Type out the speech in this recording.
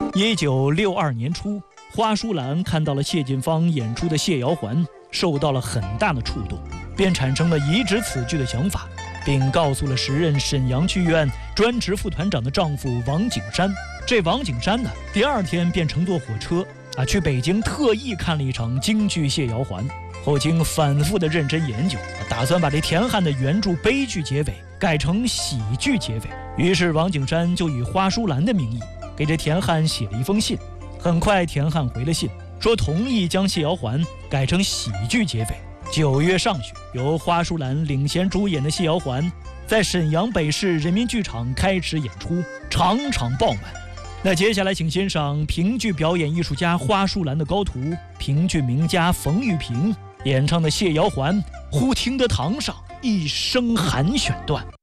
1962年初，花淑兰看到了谢晋芳演出的《谢瑶环》，受到了很大的触动，便产生了移植此剧的想法，并告诉了时任沈阳剧院专职副团长的丈夫王景山。这王景山呢，第二天便乘坐火车去北京，特意看了一场京剧《谢瑶环》，后经反复的认真研究，打算把这田汉的原著悲剧结尾改成喜剧结尾。于是王景山就以花淑兰的名义给这田汉写了一封信。很快田汉回了信，说同意将《谢瑶环》改成喜剧结尾。9月上旬，由花淑兰领衔主演的《谢瑶环》在沈阳北市人民剧场开始演出，场场爆满。那接下来请欣赏评剧表演艺术家花淑兰的高徒，评剧名家冯玉萍演唱的《谢瑶环》，忽听得堂上一声寒选段。